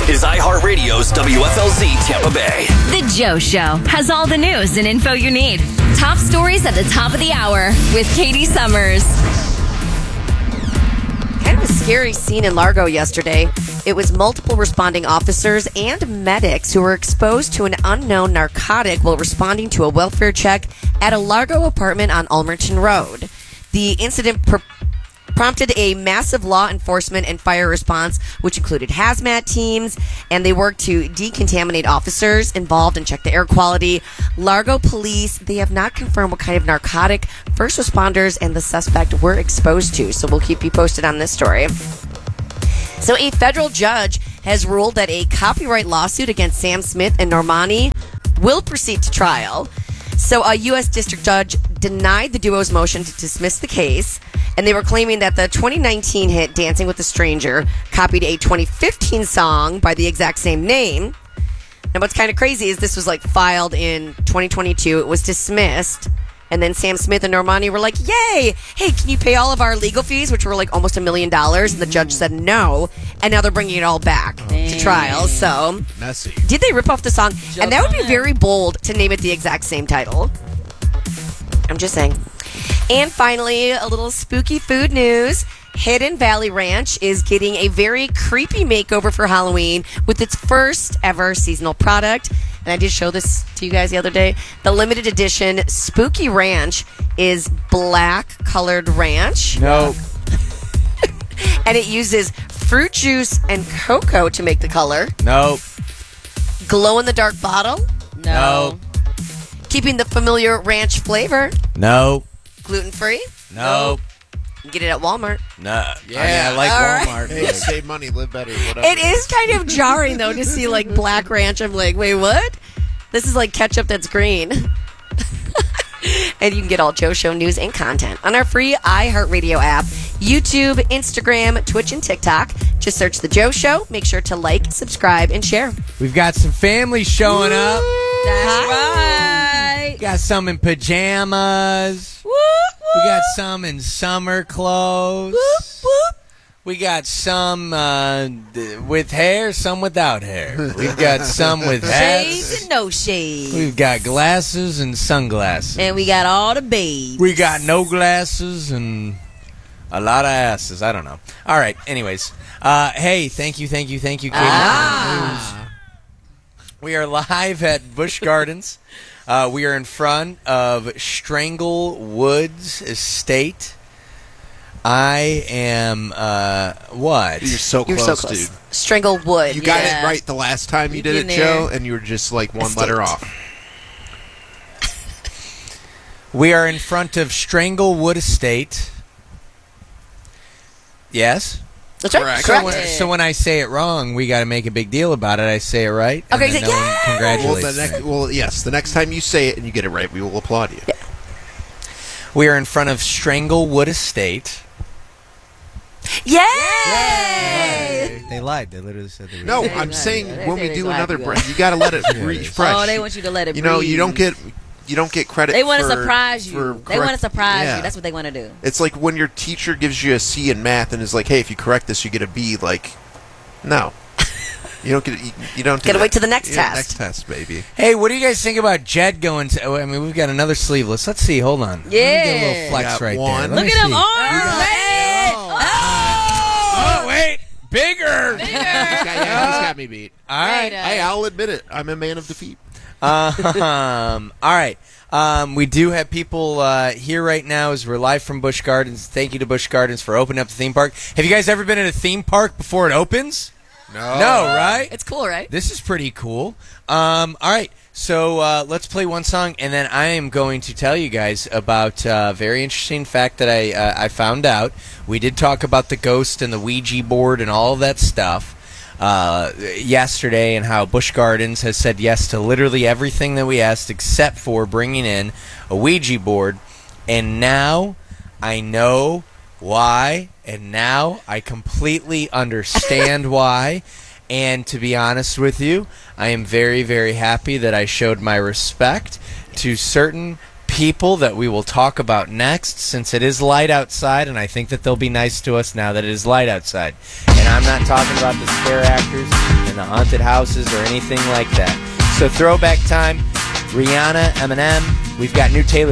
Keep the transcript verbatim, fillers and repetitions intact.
is iHeartRadio's W F L Z Tampa Bay. The Joe Show has all the news and info you need. Top stories at the top of the hour with Katie Summers. Kind of a scary scene in Largo yesterday. It was multiple responding officers and medics who were exposed to an unknown narcotic while responding to a welfare check at a Largo apartment on Ulmerton Road. The incident pr- prompted a massive law enforcement and fire response, which included hazmat teams, and they worked to decontaminate officers involved and check the air quality. Largo police, they have not confirmed what kind of narcotic first responders and the suspect were exposed to, so we'll keep you posted on this story. So a federal judge has ruled that a copyright lawsuit against Sam Smith and Normani will proceed to trial. So a U S district judge denied the duo's motion to dismiss the case, and they were claiming that the twenty nineteen hit Dancing with a Stranger copied a twenty fifteen song by the exact same name. Now what's kind of crazy is this was like filed in twenty twenty-two. It was dismissed. And then Sam Smith and Normani were like, yay! Hey, can you pay all of our legal fees, which were like almost a million dollars? And the judge said no. And now they're bringing it all back Dang. to trial. So, messy. Did they rip off the song? Just and that would be it. very bold to name it the exact same title. I'm just saying. And finally, a little spooky food news. Hidden Valley Ranch is getting a very creepy makeover for Halloween with its first ever seasonal product. And I did show this to you guys the other day. The limited edition Spooky Ranch is black colored ranch. No. And it uses fruit juice and cocoa to make the color. No. Glow in the dark bottle. No. Keeping the familiar ranch flavor. No. Gluten free. No. Get it at Walmart. No. Yeah, I, mean, I like All right. Walmart. Hey, save money, live better, whatever. It is kind of jarring, though, to see, like, black ranch. I'm like, wait, what? This is like ketchup that's green. And you can get all Joe Show news and content on our free iHeartRadio app, YouTube, Instagram, Twitch, and TikTok. Just search The Joe Show. Make sure to like, subscribe, and share. We've got some families showing up. That's right. Got some in pajamas. Whoop, whoop. We got some in summer clothes. Whoop, whoop. We got some uh, d- with hair, some without hair. We've got some with Shades hats. and no shades. We've got glasses and sunglasses. And we got all the babes. We got no glasses and a lot of asses. I don't know. All right. Anyways, uh, hey, thank you, thank you, thank you, Katie. Ah. We are live at Busch Gardens. Uh, we are in front of Strangle Woods Estate. I am, uh, what? You're so You're close, so close. dude. Stranglewood. You got Yeah. it right the last time you You've did it, been Joe, there. and you were just like one Estate. letter off. We are in front of Stranglewood Estate. Yes? That's right. Correct. So Correct. when, so when I say it wrong, we got to make a big deal about it. I say it right. and Okay, then so- no one yeah! Well, congratulates the me. next, well, yes, the next time you say it and you get it right, we will applaud you. We are in front of Stranglewood Estate. Yay! They lied. They literally said they were. No, They I'm lied. saying They when say we they do lied another to break, us. you got to let it breathe fresh. Oh, they want you to let it You know, you don't breathe. get you don't get credit. They want to for- surprise you. for They want to correct- surprise yeah. you. That's what they want to do. It's like when your teacher gives you a C in math and is like, "Hey, if you correct this, you get a B." Like, no, you don't get. You, you don't. Do Gotta that. wait till the next Yeah, test. Next test, baby. Hey, what do you guys think about Jed going to? oh, I mean, we've got another sleeveless. Let's see. Hold on. Let me get a little Yeah. flex Got right one. there. Let Look me at him see. arms, man. Oh, wait. Bigger. He's got, yeah, he's got me beat. All right. Right, Hey, I'll admit it. I'm a man of defeat. Um, all right. Um, we do have people uh, here right now as we're live from Busch Gardens. Thank you to Busch Gardens for opening up the theme park. Have you guys ever been at a theme park before it opens? No. No, right? It's cool, right? This is pretty cool. Um, all right, so uh, let's play one song, and then I am going to tell you guys about a very interesting fact that I uh, I found out. We did talk about the ghost and the Ouija board and all of that stuff uh, yesterday, and how Busch Gardens has said yes to literally everything that we asked, except for bringing in a Ouija board. And now I know why, and now I completely understand why. And to be honest with you, I am very, very happy that I showed my respect to certain people that we will talk about next, since it is light outside, and I think that they'll be nice to us now that it is light outside. And I'm not talking about the scare actors and the haunted houses or anything like that. So throwback time, Rihanna, Eminem. We've got new Taylor